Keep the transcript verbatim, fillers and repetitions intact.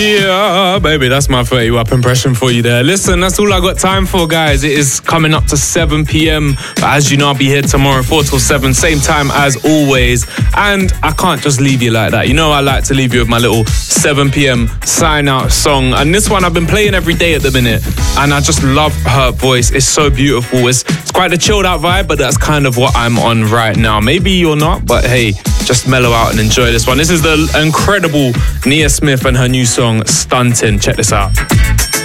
Yeah, baby, that's my thirty Wap impression for you there. Listen, that's all I got time for, guys. It is coming up to seven p.m. But as you know, I'll be here tomorrow, four till seven, same time as always. And I can't just leave you like that. You know, I like to leave you with my little seven p.m. sign out song. And this one I've been playing every day at the minute. And I just love her voice. It's so beautiful. It's, it's quite a chilled out vibe, but that's kind of what I'm on right now. Maybe you're not, but hey, just mellow out and enjoy this one. This is the incredible Nia Smith and her new song, Stuntin'. Check this out.